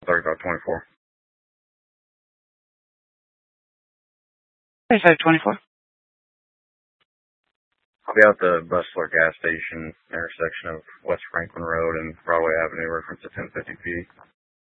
3524. 3524. I'll be out the Bustler gas station intersection of West Franklin Road and Broadway Avenue, reference to 1050 feet.